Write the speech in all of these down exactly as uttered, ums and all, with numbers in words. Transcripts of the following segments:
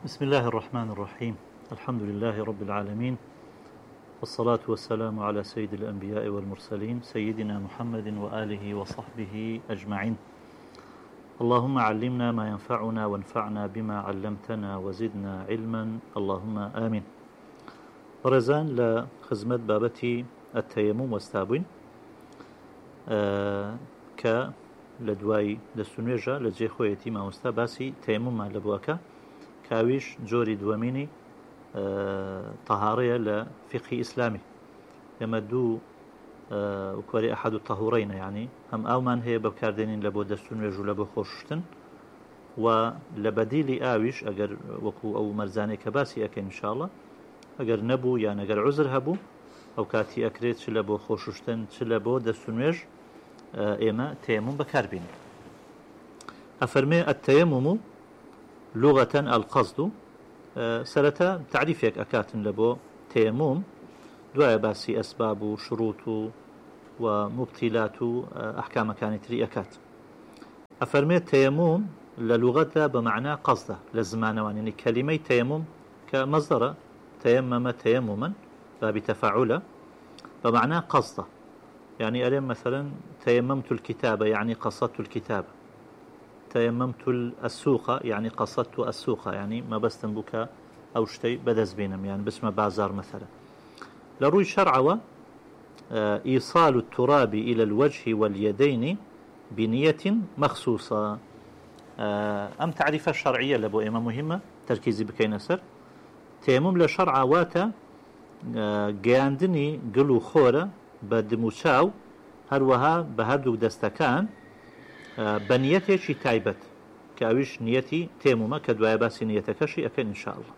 بسم الله الرحمن الرحيم. الحمد لله رب العالمين، والصلاة والسلام على سيد الأنبياء والمرسلين سيدنا محمد وآله وصحبه أجمعين. اللهم علمنا ما ينفعنا وانفعنا بما علمتنا وزدنا علما، اللهم آمين. رزان لخزمة بابتي التيمم واستابين آه ك لدواي دستونيجا لجي خويتي ما مستباسي تيمم مع لبواكا كاويش جوري دواميني آه طهارية لفقه إسلامي يمدو آه وكوري أحد الطهورين، يعني هم أومان هي بكاردينين لبو دستونيج ولبو خوشتن ولبديلي آويش أجر وكو أو مرزاني كباسي أكين إن شاء الله أجر نبو يعني أجر عذر هبو أو كاتي أكريت شلبو خوشتن شلبو دستونيج آه إما تيمم بكاربين. أفرمي التيمم لغة القصد أه سرتا تعريفك أكاتن لبو تيمم دوايا باسي أسباب وشروط ومبطلات أه أحكام كانت ريأكات. أفرمي تيمم للغة بمعنى قصده لزمان يعني كلمة تيمم كمصدر تيمم تيمما باب تفاعل بمعنى قصده، يعني ألم مثلا تيممت الكتابة يعني قصدت الكتابة، تيممت السوق يعني قصدت السوق يعني ما بس تنبك أو شيء بدز بينهم يعني باسم بازار مثلا. لروي شرعوا إيصال التراب إلى الوجه واليدين بنية مخصوصة. أم تعريف الشرعية لبو إما مهمة تركيزي بكي نسر تيمم لشرع واتا جاندني قلو خورة بدموشاو هروها بهردو دستكان بنيتي تايبت كاويش نيتي تيمم كدوايا باسي نيتكشي أكن إن شاء الله.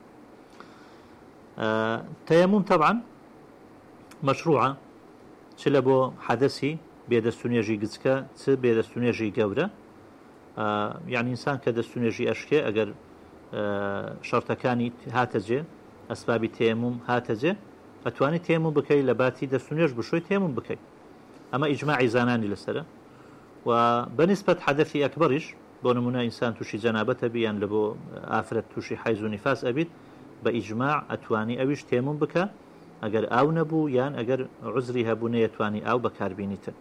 آه تيمم طبعا مشروعة شلبو حدثي بيدستونيجي قزكا ت بيدستونيجي قورة. آه يعني إنسان كدستونيجي أشكي أجر آه شرطكاني هاتجي أسباب تيمم هاتجي أتواني تيمم بكي لباتي دستونيج بشوي تيمم بكي، أما إجماعي زاناني لسرة. وبنسبة حدثي أكبرش بونمونا إنسان توشي جنابته بيان لبو آفرت توشي حيز ونفاس أبيد بإجماع أتواني أويش تيمم بك أجر أو نبو يان أجر عذري هبوني يتواني أو بكاربينيتن.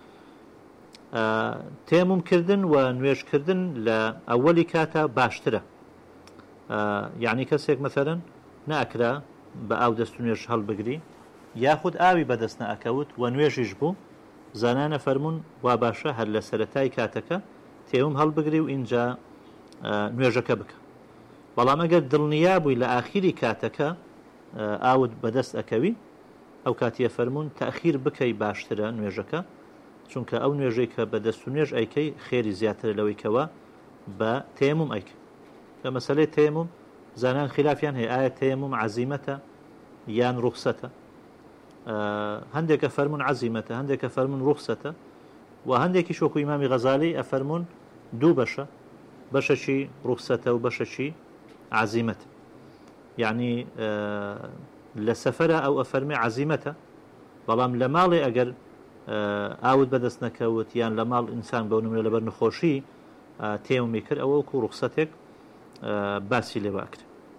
آه تيمم كردن ونويش كردن لأولي كاتا باشترة. آه يعني كسيك مثلا نأكرا بأو دستونيش هل بقري ياخد آوي بدسنا أكوت ونويش يجبو زانانا فرمون واباشا هل لسرتاي كاتكا تيوم هل بقري وإنجا آه نويجك بك والله ما قد دلنيابو إلى آخر كاتكا آه آود بدست أكوي أو كاتيا فرمون تأخير بكي باشترا نويجك چونك أو نويجيك بدست نويج أيكي خيري زياتر لويكوا با تيمم أيك. فمسألة تيمم زانان خلافيان هي آية تيمم عزيمة يان رخصة. آه هندك أفرمون عزيمة هندك أفرمون رخصة وهندك شوكو إمام غزالي أفرمون دو بشا بشا شي رخصة وبشا شي عزيمة، يعني آه لسفرة أو أفرمي عزيمة بلام لمالي أجر آه آود بدس نكوت يعني لمال إنسان بونمنا لبر نخوشي آه تيمم ميكر أو أكو رخصتك آه باسي لباكر.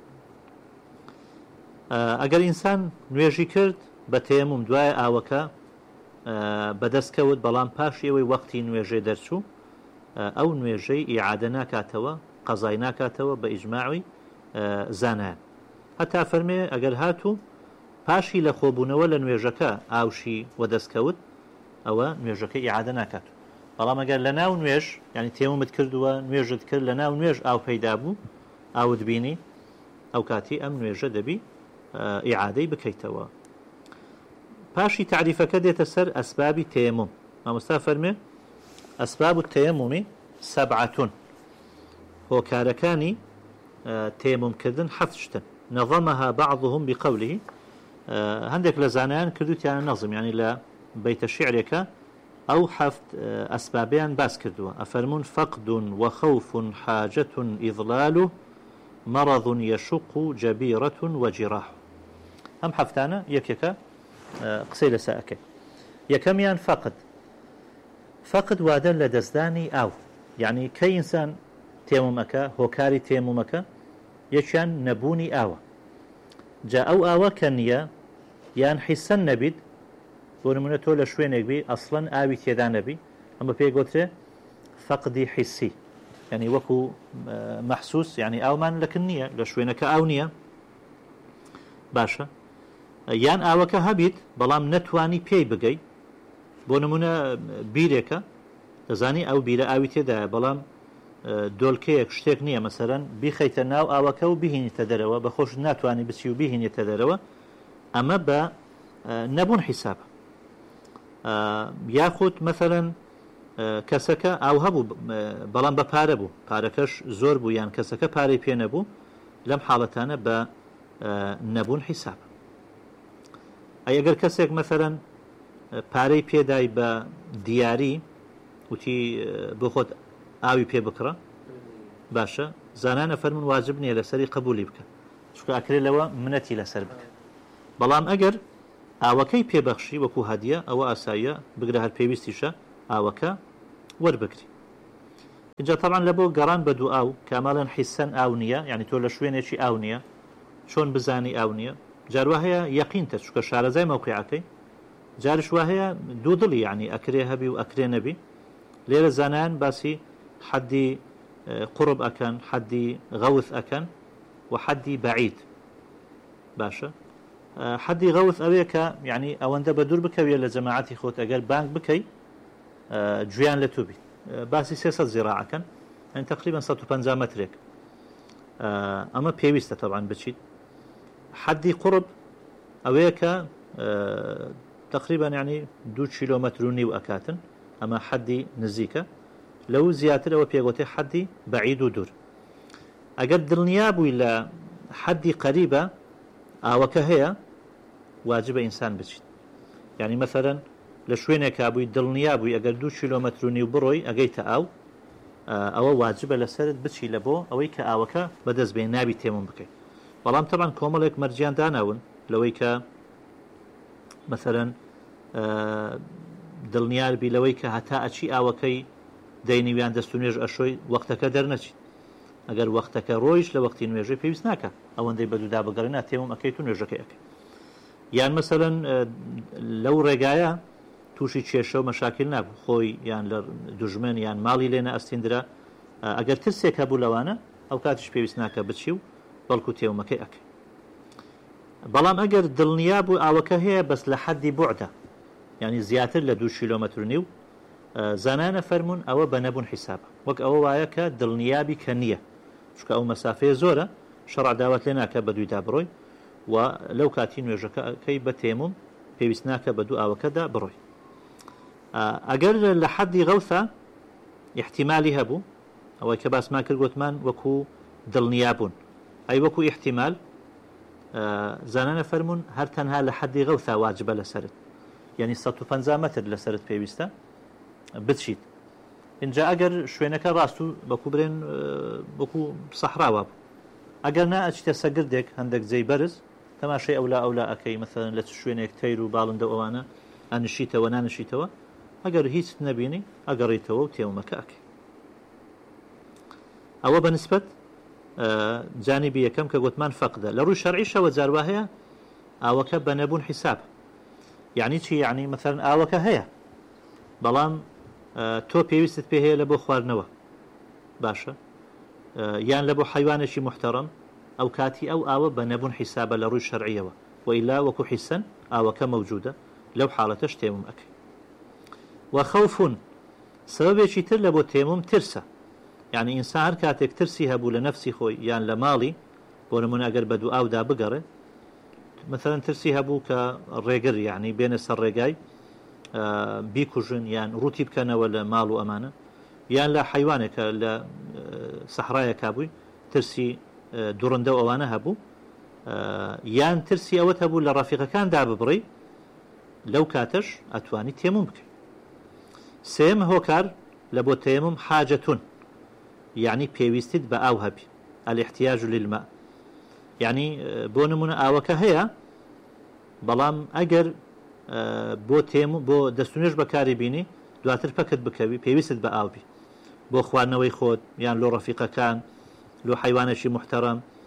آه أجر إنسان نويجي كرد بتيمم دوای ئاوەکە بەدەست کەوت بەڵام پاش ئێوەی وەختی نوێژەی دەرچوو ئەو نوێژەی ئیعادە ناکاتەوە قەزای ناکاتەوە بە ئیجماعی زانایان. هەتا فەرمێ ئەگەر هاتوو پاشی لە خۆبوونەوە لە نوێژەکە ئاوشی وەدەست ئەوە نوێژەکە ئیعادە ناکات. بەڵام ئەگەر لە ناو نوێژ یعنی تێممت کردووە نوێژت کرد لە ناو نوێژ ئاو پەیدا بوو ئاوت بینی ئەو کاتی ئەم نوێژە دەبی ئیعادەی بکەیتەوە. باشي تعريفك ديت سر أسباب التيمم. ما مستفرمه أسباب التيمم سبعة هو كاركاني آه تيمم كردن حفشتن نظمها بعضهم بقوله آه عندك لزانان كردوت يعني نظم يعني لا بيت الشعرك أو حفت آه أسبابين باس كردوا أفرمون فقد وخوف حاجة إضلال مرض يشق جبيرة وجراح. هم حفتانا يكيكا قسەی لەسا ئەەکەی. یەکەمیان فەقد فەقد وادە لە دەستدانی ئاو، یعنی کە ئینسان تێممەکە هۆکاری تێممەکە یەکیان نەبوونی ئاوە. جا ئەو ئاوە کە نییە یان حیسەن نەبیت، بۆ نمونە تۆ لە شوێنێک بی ئەسڵەن ئاوی تێدا نەبی، ئەمە پێگوترێ فەقدی حیسی، یعنی وەکو مەحسوس، یعنی ئاومان لەکن نییە لە شوێنەکە ئاو نییە. باشە، یان ئاوەکە هەبیت بەڵام نەتوانی پێی بگەی، بۆ نمونە بیرێکە دەزانی ئەو بیرە ئاوی تێدایە بەڵام دۆلکەیەک شتێک نییە، مەسەرەن بیخەیتە ناو ئاوەکە و بهینیتە دەرەوە، بەخۆش ناتوانانی بچی و بهینێتە دەرەوە، ئەمە بە نەبوون حیسابە. یاخود مەسەرەن کەسەکە ئاو هەبوو بەڵام بە پارە بوو، پارەکەش زۆر بوو یان کەسەکە پارەی پێ نەبوو، لەم حاڵەتانە بە نەبوون حیساب. ئەگەر کەسێک مەسەرەن پارەی پێدای بە دیاری وتی بۆ خۆت ئاوی پێ بکڕە، باشە، زانانە فەرمون واجب نییە لەسەری قبولی بکە، چونکە ئەکرێت لەوە منەتی لەسەر بکە. بەڵام ئەگەر ئاوەکەی پێبەخشی وەکو هەدیە، ئەوە ئاساییە بگرە، هەر پێویستیشە ئاوەکە وەربگری. اینجا طبعا لە بۆ گەڕان بە دوو ئاو کاماڵەن حیسەن ئاو نییە، یعنی تۆ لە شوێنێکی ئاو نییە چۆن بزانی ئاو نییە، جاروا هەیە یەقینتە چونکە شارەزای مەوقیعەکەی، جارش وا هەیە دوو دڵی، یعنی ئەکرێ هەبی و ئەکرێ نەبی. لێرە زانایان باسی حەدی قورب ئەکەن، حەدی غەوث ئەکەن و حەدی بەعید. باشە، حەدی غەوث ئەوەیە کە یعنی ئەوەندە بە دوور بکەوێت لە جەماعەتی خۆت، ئەگەر بانگ بکەی گوێیان لە تووبی. باسی سێسەد زیراعەکەن، ئەن تقریبا سەد و پەنجا مەترێک، ئەمە پێویستە طبعا بچیت. حەدی قورب ئەوەیە کە تقریبا یعنی دوو کیلۆمەتر و نیو ئەکاتن، ئەمە حەدی نزیکە. لەو زیاتر ئەوە پێگوتێ حەدی بەعید و دوور. ئەگەر دڵنیا بووی لە حەدی قەریبە ئاوەکە هەیە، واجبە ئینسان بچیت. یعنی مەسەرەن لە شوێنێکا بووی دڵنیا بووی ئەگەر دوو کیلۆمەتر و نیو بڕۆی ئەگەیتە ئاو، ئەوە واجبە لەسەرت بچی لە بۆ ئەوەی کە ئاوەکە بەدەست بێ نابی تێمون بکەیت. بەڵام تەبان کۆمەڵێک مەرجیان داناون لەوەی کە مەسەرەن دڵنیاربی لەوەی کە هەتا ئەچی ئاوەکەی دەینیویان دەست و نوێژ ئەشۆی وەختەکە دەرنەچیت. ئەگەر وەختەکە ڕۆیش لە وەختی نوێژەی پێویست ناکە ئەوەندەی بە دوودا بگەڕێنا تێمم ئەەکەیت و نوێژەکەی ئەەکەی. یان مەسەرەن لەو ڕێگایە تووشی کێشە و مەشاکل نابوو، خۆی یان لە دوژمن یان ماڵی لێنە ئەستیندرا، ئەگەر ترسێک هەبوو لەوانە ئەو کاتیش پێویست ناکە بچی و بەڵکو تێومەکەی ئەەکەی. بەڵام ئەگەر دڵنیا بوو ئاوەکە هەیە بەس لە حەدی بوعدە، یعنی زیاتر لە دوو کیلۆمەتر و نیو، زانانە فەرمون ئەوە بە نەبوون حیسابە، وەک ئەوە وایە کە دڵنیابی کە نییە، چونکە ئەو مەسافەیە زۆرە، شەڕع داوات لێ ناکە بە دوویدا بڕۆی و لەو کاتی نوێژەکەی بە تێمم پێویست ناکە بە دوو ئاوەکەدا بڕۆی. ئەگەر لە حەدی غەوثە احتیمالی هەبوو، ئەوەی کە باسمان کرد گوتمان وەکو دڵنیابوون، ئەی وەکو احتیمال، زانانە فەرمون هەر تەنها لە حەدی غەوثە واجبە لەسەرت، یعنی سەد و پەنجا مەتر لەسەرت پێویستە بچیت. اینجا ئەگەر شوێنەکە ڕاست و بەکو برێن بەکو سەحراوە بوو، ئەگەر نا ئەچتە سەگردێک هەندێک جێی بەرز تەماشای ئەولا ئەولا ئەەکەی مەسەرەن لە شوێنێک تەیر و باڵندە ئەوانە ئەنشیتەوە نانشیتەوە، ئەگەر هیچ نەبینی ئەگەڕیتەوە و تێومەکە ئەەکەی. ئەوە بەنسبەت جانیبی یەکەم کە گوتمان فەقدە. لە ڕووی شەرعیشەوە جاروا هەیە ئاوەکە بە نەبوون حیساب، یعنی چی؟ یعنی مەسەرەن ئاوەکە هەیە بەڵام تۆ پێویستت پێ هەیە لە بۆ خواردنەوە، باشە، یان لە بۆ حیوانێکی محتەرەم، ئەو کاتی ئەو ئاوە بە نەبوون حیسابە لە ڕووی شەرعیەوە، وئیلا وەکو حیسەن ئاوەکە مەوجودە، لەو حاڵەتەش تێمم ئەەکەی. و خەوفون سەبەبێکی تر لە بۆ تێمم ترسە، یعنی ئینسان هەر کاتێک ترسی هەبوو لە نەفسی خۆی یان لە ماڵی، بۆ نمونە ئەگەر بە دوو ئاودا بگەڕێ، مثلەن ترسی هەبوو کە ڕێگر یعنی بێنە سەر ڕێگای بیکوژن یان ڕووتی بکەنەوە لە ماڵ و ئەمانە، یان لە حیوانێکە لە سەحرایەکا بووی ترسی دوڕندە و ئەوانە هەبوو، یان ترسی ئەوەت هەبوو لە ڕەفیقەکاندا ببڕی، لەو کاتەش ئەتوانی تێمم بکەی. سێم هۆکار لە بۆ تێمم حاجەتون، یعنی پێویستیت بە ئاو هەبی، الاحتیاج للماء، یعنی بۆ نمونە ئاوەکە هەیە بەڵام ئەگەر بۆ تێمم بۆ دەستونێژ بەکاری بینی دواتر پەکت بکەوی پێویستت بە ئاوبی، بۆ خواردنەوەی خۆت یان لۆ ڕەفیقەکان، لۆ حیوانێکی محتەرەم،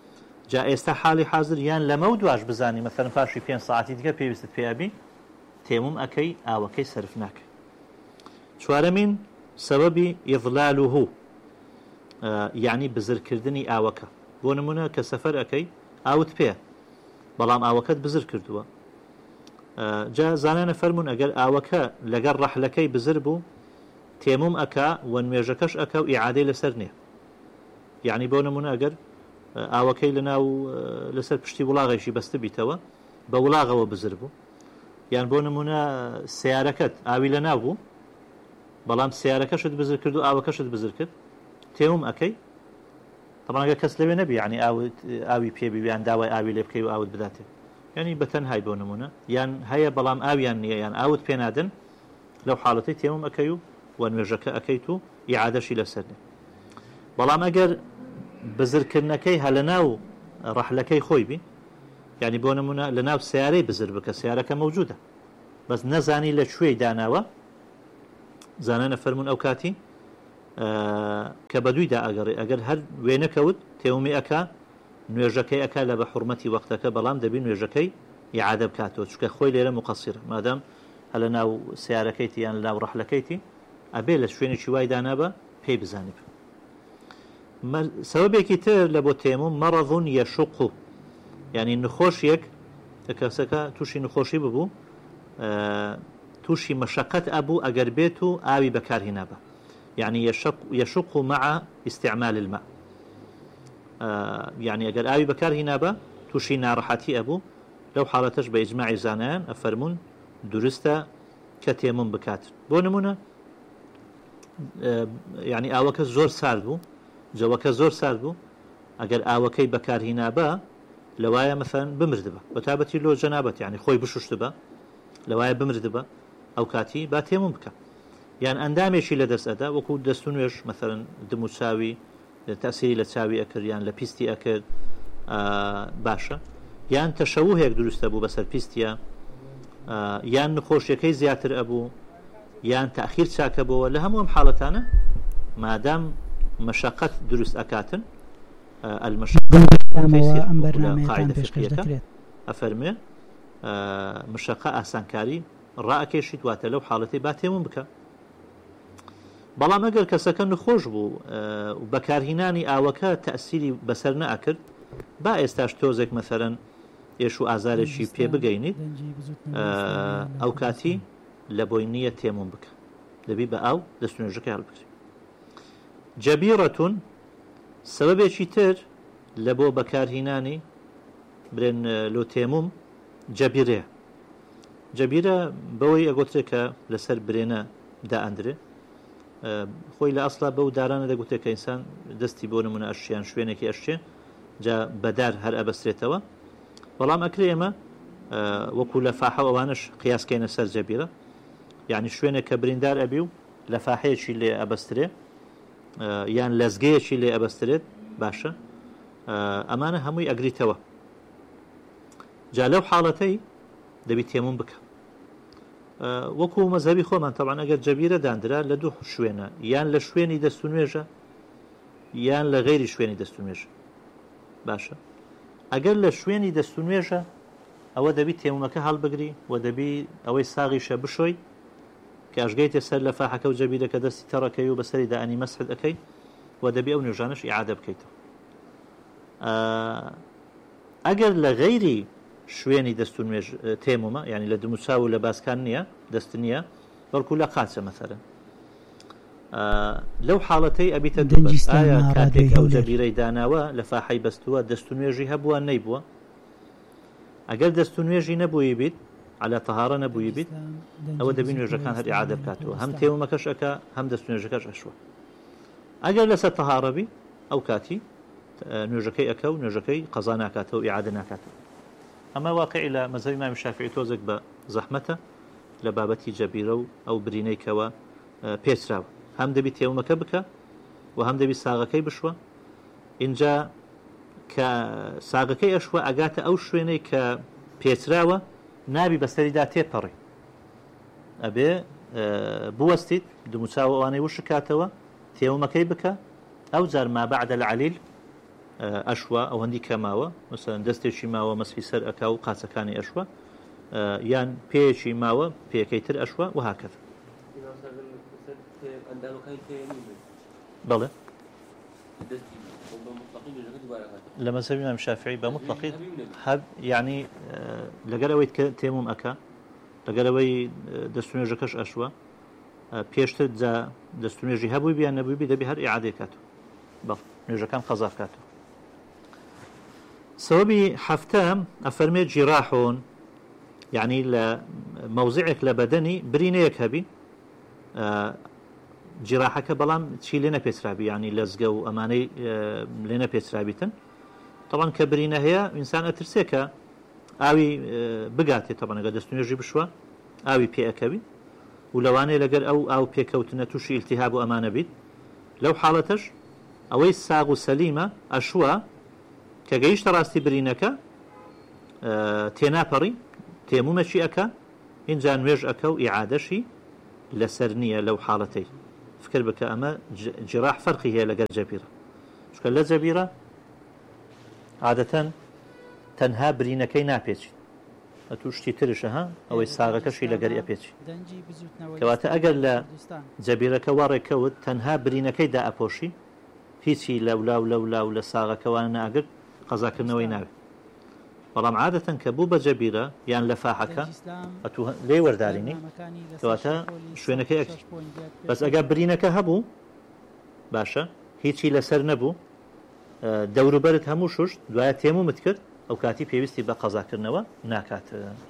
جا ئێستا حاڵی حاضر یان لەمە و دواش بزانی مەثەن پاشی پێنج ساعتی دیکە پێویستت پێیابی تێموم ئەەکەی ئاوەکەی سەرف ناکە. چوارەمین سەبەبی ئیضلالوه یعنی بزرکردنی ئاوەکە. بۆ نمونە کە سەفەر ئەەکەی ئاوت پێ بەڵام ئاوەکەت بزر کردووە، جا زانانە فەرمونون ئەگەر ئاوەکە لەگەڵ ڕەحلەکەی بزر بوو تێموم ئەکا و نوێژەکەش ئەکە و ئیعادەی لەسەر نییە. یعنی بۆ نمونە ئەگەر ئاوەکەی لەناو لەسەر پشتی وڵاغێکی بەستە بیتەوە بە وڵاغەوە بزر بوو، یان بۆ نمونە سیارەکەت ئاوی لە ناو بوو بەڵام سیارەکەشت بزر کرد و ئاوەکەشت بزر کرد تێموم ئەەکەی تەماگە کەس لەوێ نەبی ینی ئاوی پێبییان داوای ئاوی لێ بکەی و ئاوت بداتێ، ینی بەتەنهای بۆ نمونە یان هەیە بەڵام ئاویان نییە یان ئاوت پێنادن لەو حاڵەتی تێموم ئەەکەی و و نوێژەکە ئەەکەیت و ئیعادەشی لەسەر نیە. بەڵام ئەگەر بزرکردنەکەی هە لە ناو ڕەحلەکەی خۆی بی، ینی بۆ نمونە لە ناو سیارەی بزر بکە سیارەکە مەوجودە بەس نەزانی لە کوێی داناوە، زانانە فەرمونون ئەو کاتی کە بەدوویدا ئەگەڕێ ئەگەر هەر وێنەکەوت تێومی ئەکا نوێژەکەی ئەکا لە بە حورمەتی وەختەکە بەڵام دەبی نوێژەکەی ئیعادە بکاتەوە چکە خۆی لێرە مقەسیرە مادام هە لە ناو سیارەکەیتی یان لە ناو ڕەحلەکەیتی ئەبێ لە شوێنێکی وای دانابە پێی بزانێ. سەبەبێکی تر لە بۆ تێموم مەڕەضون یەشوق، ینی نخۆشیەک کە کەسەکە تووشی نخۆشی ببوو تووشی مەشەقەت ئەبوو ئەگەر بێت و ئاوی بەکارهێنابە، یعنی یەشوق مع استعمال الماء، یعنی ئەگەر ئاوی بەکارهێنابە تووشی ناڕەحەتی ئەبوو لەو حاڵەتەش بە ئیجماعی زانایان ئەفەرمونون دروستە کە تێموم بکات. بۆ نمونە یعنی ئاوەکە زۆر سارد بوو جەوەکە زۆر سارد بوو ئەگەر ئاوەکەی بەکارهێنابە لەوایە مەثەن بمردبە بە تابەتی لۆ جەنابەت یعنی خۆی بشوشتبە لەوایە بمردبە ئەو کاتی با تێموم بکە، یان ئەندامێکی لە دەست ئەدا وەکو دەست و نوێژ مەثەن دم و چاوی تەسیری لە چاوی ئەکرد یان لە پیستی ئەکرد باشە، یان تەشەوهێک دروستە بوو بەسەر پیستە، یان نخۆشیەکەی زیاتر ئەبوو یان تاخیر چاکە بۆەوە لە هەموو ئەم حاڵەتانە مادام مەشەقەت دروست ئەکاتن ئەفەرمێ مشەقە ئاسانکاری ڕائەکێشی دواتە لەو حاڵەتی با تێموم بکە. بەڵام ئەگەر کەسەکە نخۆش بوو بەکارهێنانی ئاوەکە تەسیری بەسەر نەئەکرد با ئێستاش تۆزێک مەثەرەن ئێش و ئازارێکی پێ بگەینیت ئەو کاتی لە بۆی نییە تێموم بکە دەبی بە ئاو دەستنوێژەکە هەڵبکرێت. جەبیڕەتون سەبەبێکی تر لە بۆ بەکارهێنانی برێن لۆ تێموم جەبیرەیە. جەبیرە بەوەی ئەگوترێت کە لەسەر برێنە دائەندرێ خۆی لە ئەسڵا بەو دارانە دەگوتێت کە ئینسان دەستی بۆ نمونە ئەشیان شوێنێکی ئەشێ جا بەدار هەر ئەبەسترێتەوە، بەڵام ئەکرێ ئێمە وەکو لە فاحە ئەوانش قیاسکەینە سەر جەبیرە، یعنی شوێنێک کە بریندار ئەبی و لە فاحەیەکی لێ ئەبەسترێ یان لەزگەیەکی لێ ئەبەسترێت باشە ئەمانە هەمووی ئەگریتەوە. جا لەو حاڵەتەی دەبی تێموم بکە وەکو مەزهبی خۆمان تەبعاً ئەگەر جەبیرە دانرا لە دوو شوێنە یان لە شوێنی دەست و نوێژە یان لە غەیری شوێنی دەست و نوێژە باشە. ئەگەر لە شوێنی دەست و نوێژە ئەوە دەبی تێمومەکە هەڵبگری و دەبی ئەوەی ساغیشە بشۆی کە ئەشگەیتە سەر لە فاحەکە و جەبیرەکە دەستی تەڕەکەی و بەسەری دائنی مەسحت ئەەکەی و دەبی ئەو نوێژانش ئیعادە بکەیتەوە. ئەگەر لە غەیری شوێنی دەست و نوێژ تێمومە یعنی لە دموچاو و لە باسکان نییە دەست نییە بەڵکو لە قاچە مەسەرن لەو حاڵەتەی ئەبیتە ئایا کاتێک ئەو جەبیرەی داناوە لە فاحەی بەستووە دەست و نوێژی هەبووە نەیبووە. ئەگەر دەست و نوێژی نەبووی بیت على طهارە نەبووی بیت ئەوە دەبی نوێژەکان هەر ئیعادە بکاتەوە هەم تێمومەکەش ئەکا هەم دەست و نوێژەکەش ئەشوە. ئەگەر لەسەر تەهارەبی ئەو کاتی نوێژەکەی ئەکە و نوێژەکەی قەزا ناکاتەوە ئیعادە ناکاتەوە. ئەمە واقعی لە مەزهەبی ئیمام شافعی تۆزێک بە زەحمەتە لە بابەتی جەبیرە و ئەو برینەی کەوە پێچراوە هەم دەبی تێمومەکە بکە و هەم دەبی ساغەکەی بشوە. اینجا کە ساغەکەی ئەشوە ئەگاتە ئەو شوێنەی کە پێچراوە نابی بەسەریدا تێپەڕی ئەبێ بوەستیت دموچاو ئەوانەی وشکاتەوە تێمومەکەی بکە ئەو جار ما بعد العلیل ئەشوە ئەو هەندی کەماوە مەسەن دەستێکی ماوە مەسحی سەر ئەکا و قاچەکانی ئەشوە یان پێیەکی ماوە پێەکەی تر ئەشوە و هاکەت بەڵێ لە مەذهەبی ئیمام شافعی بە مطلقی هەب یعنی لەگەر ئەوەی کە تێموم ئەکا لەگەر ئەوەی دەستونێژەکەش ئەشوە پێشتر جا دەستونێژی هەبووی بیان نەبووی دەبی هەر ئیعادەی کاتەوە بەڵ نوێژەکان قەزا بکاتەوە. سەوەبی حەفتە ئەفەرمێ جیراحون یعنی لە مەوزعێک لە بەدەنی برینەیەک هەبی جیراحەکە بەڵام چی لێ نەپێچرابی ینی لەزگە و ئەمانەی لێ نەپێچرابیتن تەڵان کە برینە هەیە ئینسان ئەترسێکە ئاوی بگاتێت تەبەنەگە دەستونێژی بشوە ئاوی پێەکەوی و لەوانەیە لەگەر ئەو ئاو پێکەوتنە تووشی ئیلتیهاب و ئەمانە بیت لەو حاڵەتەش ئەوەی ساغ و سەلیمە ئەشووە کە گەیشتە ڕاستی برینەکە تێناپەڕی تێمومەچی ئەکە اینجا نوێژ ئەکە و ئیعادەشی لەسەر نییە لەو حاڵەتەی فکر بکە ئەمە جراح فەرقی هەیە لەگەر جەبیرە چکە لە جەبیرە عادەتەن تەنها برینەکەی ناپێچی ئەتوو شتی ترشە ها ئەوەی ساغەکەشی لەگەری ئەپێچی کەواتە ئەگەر لە جەبیرەکە وا ڕێکەوت تەنها برینەکەی دا ئەپۆشی هیچی لەولاو لەولاو لە ساغەکەوان ناگرت قەزاکردنەوەی ناوێت بەڵام عادەتەن کە بوو بە جەبیرە یان لە فاحەکە ئەتوو لێ وەردارینی کەواتە شوێنەکەی ئەک بەس ئەگە برینەکە هەبوو باشە هیچی لەسەر نەبوو دەوروبەرت هەموو شوشت دوایە تێمومت کرد ئەو کاتی پێویستی بە قەزاکردنەوە ناکات.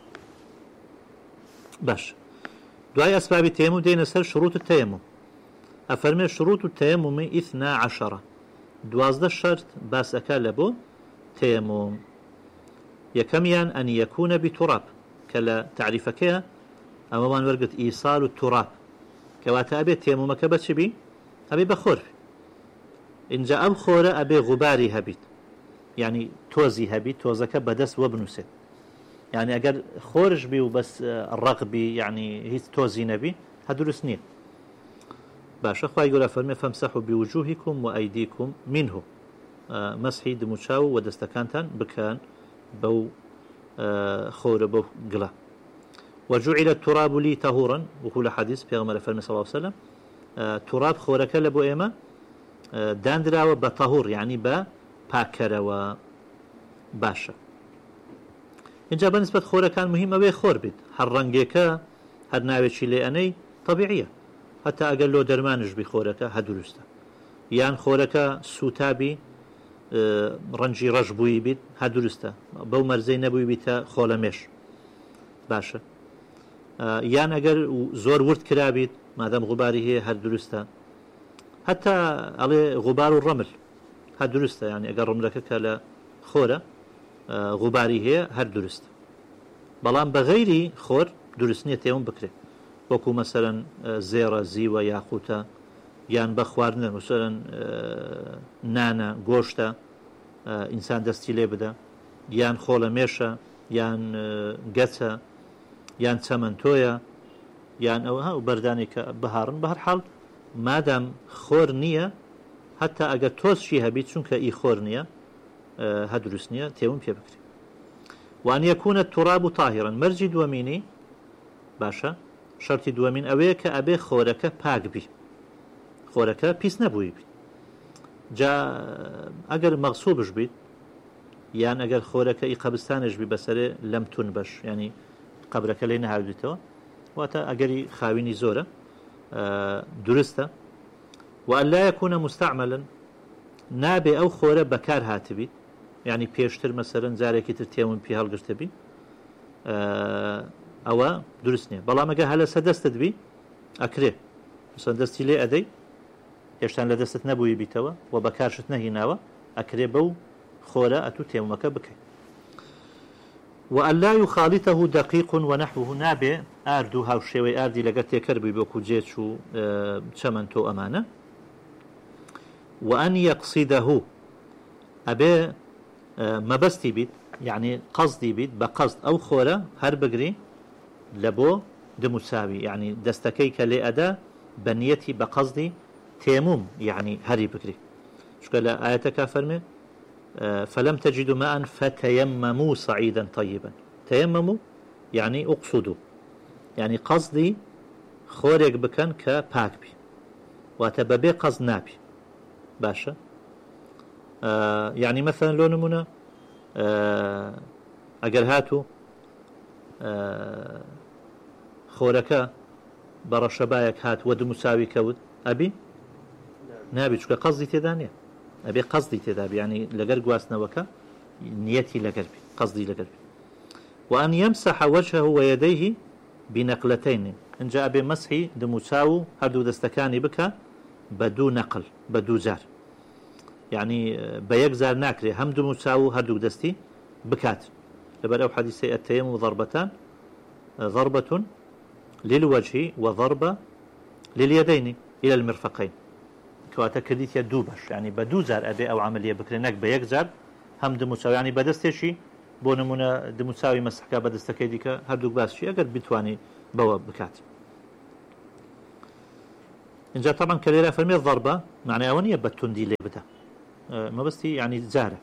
باش دوای ئەسبابی تێموم دێنە سەر شروط التەیەموم ئەفەرمێ شروط التەیەمومی ئیثنا عەشەرە دوازدە شەرت باس ئەکا لە بۆ تەیەموم یەکەمیان ئەن یەکونە بیتوڕاب کە لە تعریفەکەیە ئەمەمان وەرگرت ئیسال و توڕاب کەواتە ئەبێت تێمومەکە بەچی بی ئەبێ بە خۆر اینجا ئەم خۆرە ئەبێ غوباری هەبیت ینی تۆزی هەبی تۆزەکە بەدەست وە بنووسێت یعنی ئەگەر خۆرش بی و بەس ڕقبی یعنی هیچ تۆزی نەبی هە دروست نییە. باشە خوای گەورە فەرمێ فەمسەحوا بوجوهکم و ئەیدیکم منه مەسحی دموچاو و دەستەکانتان بکەن بەو خۆرە بەو گڵە. وجعل التراب لي طهورا وهو حديث پیغمبر فرمی صلی الله علیه و سلم تراب خۆرەکە لە بۆ ئێمە دانراوە بە طهور یعنی بە پاکەرەوە. باشە اینجا بەنسبەت خۆرەکان مهم ئەوێ خۆر بیت هەر ڕەنگێکە هەر ناوێکی لێ ئەنەی طبیعیە هەتا ئەگەر لۆ دەرمانش بی خۆرەکە هە دروستە یان خۆرەکە سوتابی ڕەنجی ڕەش بووی بیت هە دروستە بەو مەرزەی نەبووی بیتە خۆڵەمێش. باشە یان ئەگەر زۆر ورد کرابیت مادەم غوباری هەیە هەر دروستە هەتا ئەڵێ غوبار و ڕەمل هە دروستە ینی ئەگەر ڕملەکە کە لە خۆرە غوباری هەیە هەر دروستە بەڵام بە غەیری خۆر دروست نییە تێوم بکرێت وەکو مەسەرەن زێڕە زیوە یاخوتە یان بە خواردنە مەسەرەن نانە گۆشتە ئینسان دەستی لێ بدە یان خۆڵە مێشە یان گەچە یان چەمەنتۆیە یان ئەوە ها و بەردانی کە بەهاڕن بە هەر حاڵ مادام خۆر نییە هەتا ئەگەر تۆزشی هەبیت چونکە ئی خۆر نییە هە دروست نییە تێوم پێ بکرێت. وان یەکونە توڕاب و تاهیرن مەرجی دووەمینی باشە شەرتی دووەمین ئەوەیە کە ئەبێ خۆرەکە پاک بی خۆرەکە پیس نەبووی بیت جا ئەگەر مەغسووبش بیت یان ئەگەر خۆرەکە ئی قەبستانش بی بەسەرێ لەم تون بەش ینی قەبرەکە لێ نەهاودیتەوە واتە ئەگەری خاوینی زۆرە دروستە. وئەلا یەکونە مستعملا نابێ ئەو خۆرە بەکار هاتبیت ینی پێشتر مەسەرەن جارێکی تر تێون پێ هەڵگرتە بی ئەوە دروست نییە بەڵام ئەگە هەلە سە دەستت بی ئەکرێ مەسەن دەستی لێ ئەدەی هێشتان لە دەستت نەبووی بیتەوە و بەکارشت نەهیناوە ئەکرێ بەو خۆرە ئەتوو تێمەکە بکەیت. وألا يخالطه دقيق ونحوه نابێ ئارد و هاوشێوەی ئاردی لەگەر تێکەر بووی بۆکو جێچ و چەمەنتۆ ئەمانە. وأن يقصده ئەبێ مەبەستی بیت یعنی قەزدی بیت بە قەزد ئەو خۆرە هەر بگری لە بۆ دموساوی یعنی دەستەکەی کە لێ ئەدا بە نیەتی بە قەزدی تێموم یعنی هەری بگری چکە لە ئاەتەکە فەرمێ فلم تجدوا ماء فتيمموا صعيدا طيبا. تيمموا يعني اقصدوا، يعني قصدي خوريك بكن كباك بي واتبابي قصد نابي باشا. آه يعني مثلا لو نمونا آه اگر هاتو آه خوركا برشبايك هات ود مساوي كود ابي نابي شو قصدي تدانية ابي قصدي تدابي يعني لقر قواسنا وكا نيتي لقلبي قصدي لقلبي. وأن يمسح وجهه ويديه بنقلتين إن جاء بمسحي دمساو هردو دستكاني بك بدو نقل بدو زار، يعني بيك زار ناكري هم دمساو هردو دستي بكات. لبرأو حديثي التيمم ضربتان، ضربة للوجه وضربة لليدين إلى المرفقين كواتا كرديت يدو باش يعني بدو زار أبي أو عملية بكريناك بيك زار هم دمساو يعني بدستشي بۆ نمونە دموساوی مەسحکا بە دەستەکەی دیکە هەردووک باسشی ئەگەر بتوانی بەوە بکات. اینجا طبعا کە لێرە فەرمێ ضربە معنای ئەوە نییە بە توندی لێ بدە، مەبەستی یعنی جارە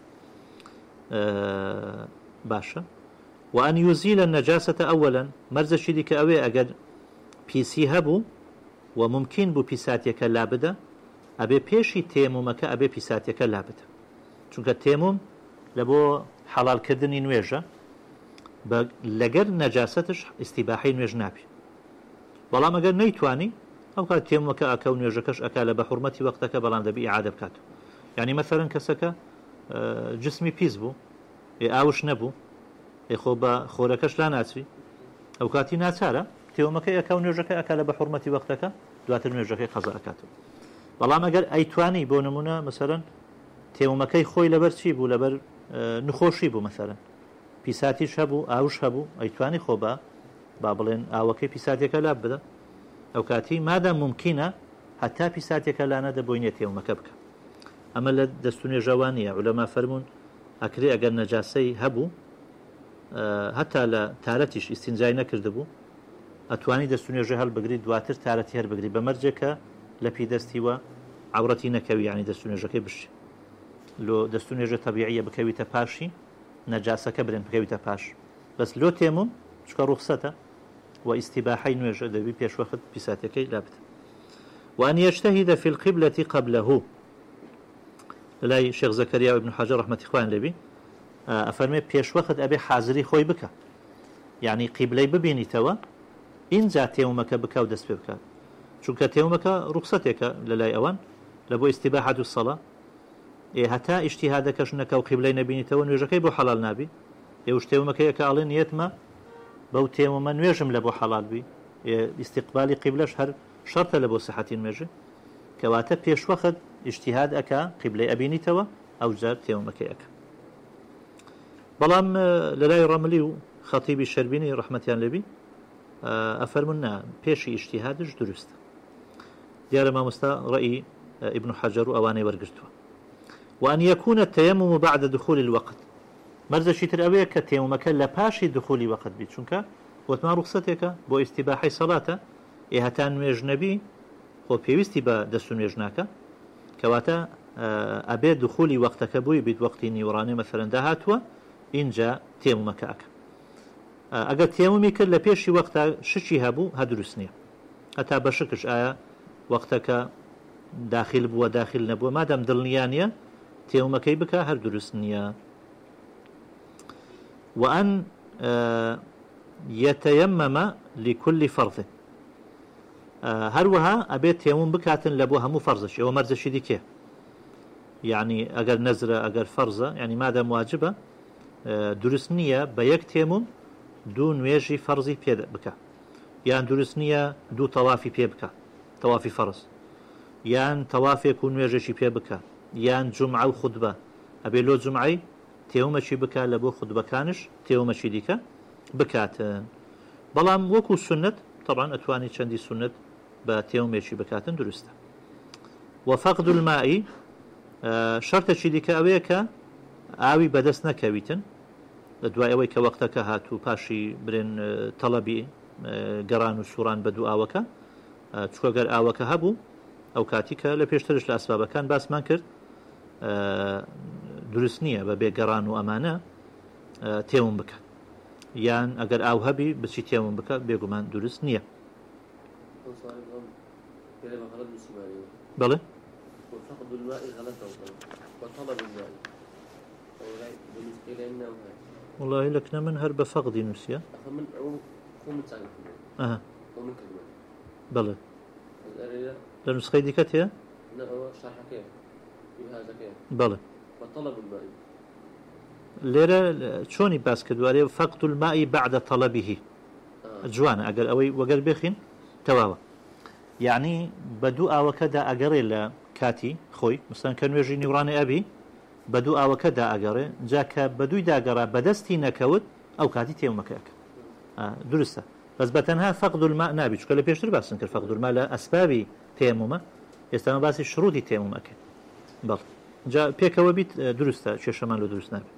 باشە. وأن يزيل النجاسة أولا مرزشی دیکە ئەوێ ئەگەر پیسی هەبوو و ممکن بوو پیساتیەکە لا بدە ئەبێ پێشی تێمومەکە ئەبێ پیساتیەکە لا بدە، چونکە تێموم لە بۆ حەڵالکردنی نوێژە لەگەر نەجاستش ئیستیباحی نوێژ نابی. بەڵام ئەگەر نەیتوانی ئەو کات تێمومەکە ئەکە و نوێژەکەش ئەکا لە بە حورمەتی وەختەکە بەڵام دەبی ئیعادە بکات. یعنی مەسەڵەن کەسەکە جسمی پیس بوو ئاوش نەبوو خۆ بە خۆرەکەش لا ناچوی ئەو کاتی ناچارە تێمومەکە ئەکا و نوێژەکە ئەکا لە بە حورمەتی وەختەکە دواتر نوێژەکەی قەزا ئەکاتەوە. بەڵام ئەگەر ئەیتوانی بۆ نمونە مەسەڵەن تێمومەکەی خۆی لەبەر چی بوو لەبەر نخۆشی بوو مەسەڵەن پیساتیش هەبوو ئاوش هەبوو ئەیتوانی خۆ بە با بڵێن ئاوەکەی پیساتێکە لا بدە ئەو کاتی مادە ممکنە هەتا پیساتێکە لا نەدە بۆی نیە تێمومەکە بکە. ئەمە لە دەستونێژەوانیە عولەما فەرمون ئەکرێ ئەگەر نەجاسەی هەبوو هەتا لە تارەتیش ئیستینجای نەکرد بوو ئەتوانی دەستونێژە هەڵبگری دواتر تارەتی هەربگری بەمەرجێکە لە پیدەستیوە عورەتی نەکەوی یعنی دەستونێژەکەی بشی لۆ دەستونێژە تەبیعیە بکەویتە پاشی نەجاسەکە برێن بکەویتە پاش بەس لۆ تێموم چکە ڕوخسەتە و ئیستیباحی نوێژە دەبی پێشوەخت پیساتەکەی لا بدە. وأن يجتهد في القبلة قبله لای شێخ زەکەریا و ابن حەجەر ڕەحمەتی خوایان لێبی ئەفەرمێ پێشوەخت ئەبێ حازری خۆی بکە، یعنی قیبلەی ببینیتەوە ئینجا تێمومەکە بکە و دەست پێ بکات، چونکە تێمومەکە ڕوخسەتێکە لەلای ئەوان لە بۆ ئیستیباحەت الصەڵا هەتا ئیجتیهادەکەش نەکە و قیبلەی نەبینیتەوە نوێژەکەی بۆ حەڵال نابی. ئێوەش تێمومەکەیەکە ئاڵێن نیەتمە بەو تێمومە نوێژم لە بۆ حەڵال بی ئیستیقبالی قیبلەش هەر شەرتە لە بۆ سەحەتی نوێژە کەواتە پێشوەخت ئیجتیهاد ئەکا قیبلەی ئەبینیتەوە ئەو جار تێمومەکەی ئەکە. بەڵام لەلای ڕەملی و خەتیبی شەربینی ڕەحمەتیان لێبی ئەفەرمون نا پێشی ئیجتیهادش دروستە. دیارە مامۆستا ڕەئی ابن حەجەر و ئەوانەی وەرگرتووە. وأن يكون التيمم بعد دخول الوقت مرزشی تر ئەوەیە کە تێمومەکە لە پاشی دخولی وەقت بیت، چونکە وتمان ڕوخسەتێکە بۆ ئیستیباحی سەڵاتە ئێ هەتا نوێژ نەبی خۆ پێویستی بە دەست و نوێژ ناکە کەواتە ئەبێ دخولی وەختەکە بووی بیت وەختی نیوەڕانێ مەسەڵەن داهاتووە اینجا تێمومەکە ئەکە. ئەگەر تێمومی کرد لە پێشی وەختە شکی هەبوو هە دروست نییە هەتا بە شکش ئایا وەختەکە داخل بووە داخل نەبووە مادەم دڵنیان نیە تێمومەکەی بکە هەر دروست نییە. وأن يتيمم لكل فرض هەروەها ئەبێت تێموم بکاتن لە بۆ هەموو فەرزش ئەوە مەرجەشی دیکێ یعنی ئەگەر نەزرە ئەگەر فەرزە ینی مادەم واجبە دروست نییە بە یەک تێموم دوو نوێژی فەرزی پێ بکە یان دروست نییە دوو تەوافی پێ بکە تەوافی فەرز یان تەوافێک و نوێژێکی پێ بکە یان جومعە و خوتبە ئەبێ لۆ جومعەی تێومەچی بکە لە بۆ خوتبەکانش تێومەچی دیکە بکاتن. بەڵام وەکو سنت طبعا ئەتوانی چەندی سنت بە تێومێکی بکاتن دروستە. وفقد الماء شەرتێکی دیکە ئەوەیە کە ئاوی بەدەست نەکەویتن لە دوای ئەوەی کە وەختەکە هاتوو پاشی برێن تەڵەبی گەڕان و سووران بە دوو ئاوەکە چووکە گەر ئاوەکە هەبوو ئەو کاتی کە لە پێشترش لە ئەسبابەکان باسمان کرد دروست نییە بە بێگەڕان و ئەمانە تێوم بکە یان ئەگەر ئاو هەبی بچی تێوم بکە بێگومان دروست نییە بەڵێ والله لكن من هرب فقد نسيا اها بلى النسخه دي كاتيا لا هو شرح كيف بهذا كيف بلى وطلب الماء ليرة شوني باسكدواري فقد الماء بعد طلبه آه. جوانا اگر اوي وقر بخين تواوا يعني بدو او كذا اقري كاتي خوي مثلا كانوا يجي نوراني ابي بدو او كذا اقري جاك بدو داقرا بدستي نكود او كاتي تيومكاك آه درسته بس بتنها فقد الماء نابي شكل بيشتر بس انكر فقد الماء لاسباب تيممه يستعمل بس شروط تيممك بل جاء بيكوا بيت درسته شي شمال له درس نابي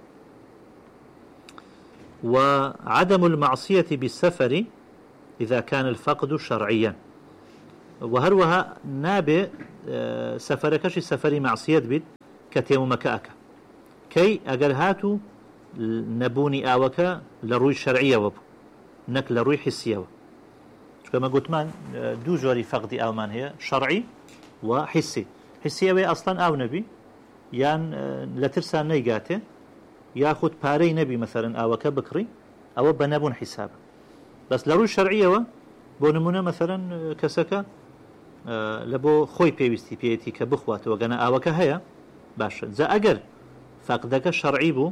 وعدم المعصية بالسفر إذا كان الفقد شرعيا وهروها نابي سفركش سفري معصية بيت كتيممك أكا كي أقل هاتو نبوني آوكا لروي شرعية وبو نك لروي حسية كما قلت من دو جوري فقدي آومان هي شرعي وحسي حسية وي أصلا آو نبي يان لترسى نيقاته ياخذ باري نبي مثلا آوكا بكري أو بنبون حساب بس لروي شرعية بونمونا مثلا كسكا آه لبو خوي بيوستي بيتي كبخوات وقنا آوكا هيا باشا زا أقر فقدك شرعي بو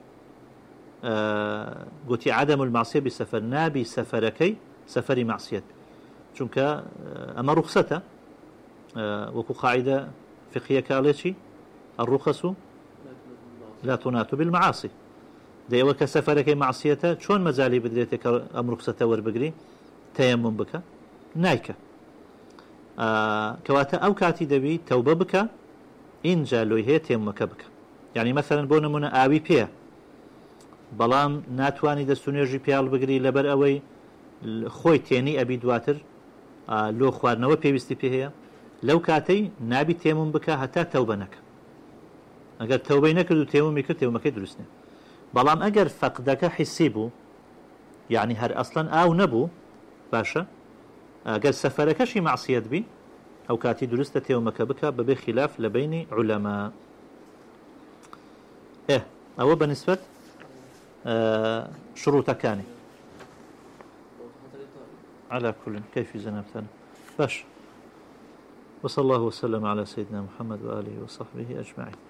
آه قلتي عدم المعصية بسفر نابي سفركي سفري معصية چونك آه أما رخصته آه وكو قاعدة فقهية كاليشي الرخص لا تنات بالمعاصي دايوا كسفركي معصيته شون مزالي بدريتك أم رخصته وربقري تيمم بك نايكا آه كواتا أو كاتي دبي توبة بك إن جالوي هي تيممك بك يعني مثلا بونا منا آوي بيا بلام ناتواني دستونيجي بيال بقري لبر أوي خوي تيني أبي دواتر آه لو خوارنوا بيوستي بيها لو كاتي نابي تيمم بك حتى توبة نك أجر توبة نكردو تيمم كرد تيممك درسنا بلام أجر فقدك حسيبو يعني هر أصلا أو نبو باشا أجر سفرك شي معصية بي أو كاتي درست تيومك بك بخلاف لبين علماء إيه أو بالنسبة آه شروط كاني على كل كيف زنبتنا باش وصلى الله وسلم على سيدنا محمد وآله وصحبه أجمعين.